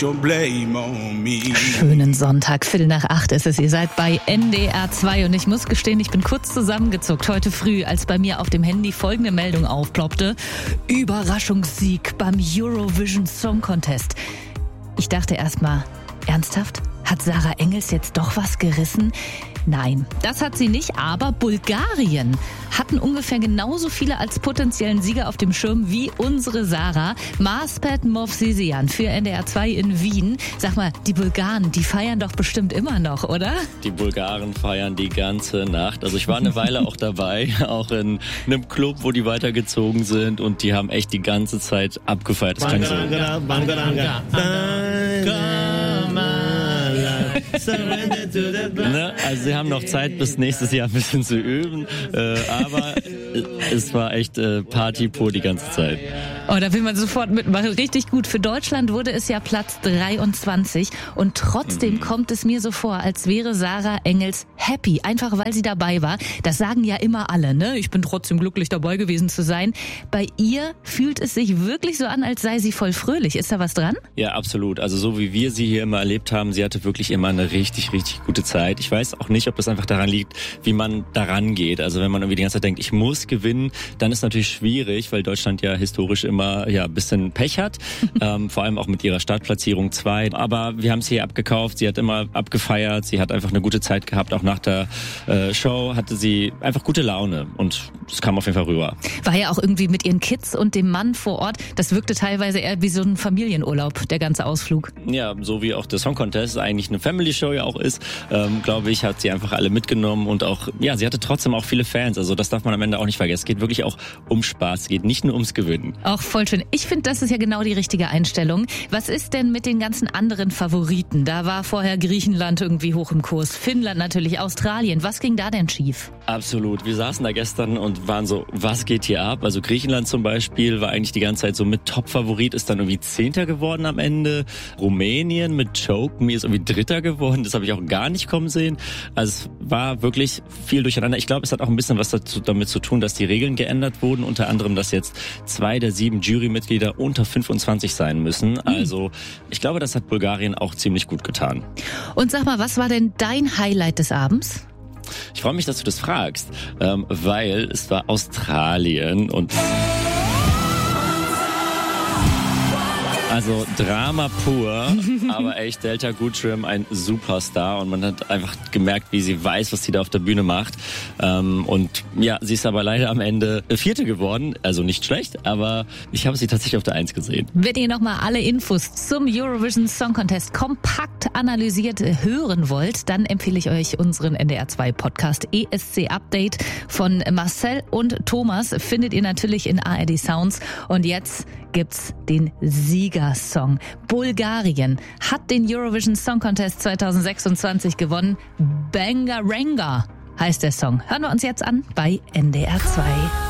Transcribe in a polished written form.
Schönen Sonntag, 7:45 ist es. Ihr seid bei NDR 2 und ich muss gestehen, ich bin kurz zusammengezuckt heute früh, als bei mir auf dem Handy folgende Meldung aufploppte. Überraschungssieg beim Eurovision Song Contest. Ich dachte erstmal, ernsthaft? Hat Sarah Engels jetzt doch was gerissen? Nein, das hat sie nicht, aber Bulgarien hatten ungefähr genauso viele als potenziellen Sieger auf dem Schirm wie unsere Sarah. Maspet Movsesian für NDR 2 in Wien. Sag mal, die Bulgaren, die feiern doch bestimmt immer noch, oder? Die Bulgaren feiern die ganze Nacht. Also ich war eine Weile auch dabei, auch in einem Club, wo die weitergezogen sind und die haben echt die ganze Zeit abgefeiert. Das klang so. Ne? Also sie haben noch Zeit bis nächstes Jahr ein bisschen zu üben, aber es war echt Party pur die ganze Zeit. Oh, da will man sofort mitmachen. Richtig gut. Für Deutschland wurde es ja Platz 23 und trotzdem kommt es mir so vor, als wäre Sarah Engels happy, einfach weil sie dabei war. Das sagen ja immer alle, ne? Ich bin trotzdem glücklich dabei gewesen zu sein. Bei ihr fühlt es sich wirklich so an, als sei sie voll fröhlich. Ist da was dran? Ja, absolut. Also so wie wir sie hier immer erlebt haben, sie hatte wirklich immer eine richtig, richtig gute Zeit. Ich weiß auch nicht, ob das einfach daran liegt, wie man daran geht. Also wenn man irgendwie die ganze Zeit denkt, ich muss gewinnen, dann ist natürlich schwierig, weil Deutschland ja historisch immer ein bisschen Pech hat. Vor allem auch mit ihrer Startplatzierung 2. Aber wir haben es hier abgekauft. Sie hat immer abgefeiert. Sie hat einfach eine gute Zeit gehabt. Auch nach der Show hatte sie einfach gute Laune. Und es kam auf jeden Fall rüber. War ja auch irgendwie mit ihren Kids und dem Mann vor Ort. Das wirkte teilweise eher wie so ein Familienurlaub, der ganze Ausflug. Ja, so wie auch der Song Contest eigentlich eine Family-Show ja auch ist, glaube ich, hat sie einfach alle mitgenommen. Und auch, ja, sie hatte trotzdem auch viele Fans. Also das darf man am Ende auch nicht vergessen. Es geht wirklich auch um Spaß. Es geht nicht nur ums Gewinnen. Auch voll schön. Ich finde, das ist ja genau die richtige Einstellung. Was ist denn mit den ganzen anderen Favoriten? Da war vorher Griechenland irgendwie hoch im Kurs, Finnland natürlich, Australien. Was ging da denn schief? Absolut. Wir saßen da gestern und waren so, was geht hier ab? Also Griechenland zum Beispiel war eigentlich die ganze Zeit so mit Top-Favorit, ist dann irgendwie 10. geworden am Ende. Rumänien mit Choke Me ist irgendwie 3. geworden. Das habe ich auch gar nicht kommen sehen. Also es war wirklich viel durcheinander. Ich glaube, es hat auch ein bisschen was damit zu tun, dass die Regeln geändert wurden. Unter anderem, dass jetzt 2 der 7 Jurymitglieder unter 25 sein müssen. Also ich glaube, das hat Bulgarien auch ziemlich gut getan. Und sag mal, was war denn dein Highlight des Abends? Ich freue mich, dass du das fragst, weil es war Australien und also Drama pur, aber echt Delta Goodrem ein Superstar und man hat einfach gemerkt, wie sie weiß, was sie da auf der Bühne macht. Und ja, sie ist aber leider am Ende 4. geworden, also nicht schlecht, aber ich habe sie tatsächlich auf der 1 gesehen. Wenn ihr nochmal alle Infos zum Eurovision Song Contest kompakt analysiert hören wollt, dann empfehle ich euch unseren NDR 2 Podcast ESC Update von Marcel und Thomas. Findet ihr natürlich in ARD Sounds. Und jetzt gibt's den Siegersong. Bulgarien hat den Eurovision Song Contest 2026 gewonnen. Bangaranga heißt der Song. Hören wir uns jetzt an bei NDR 2.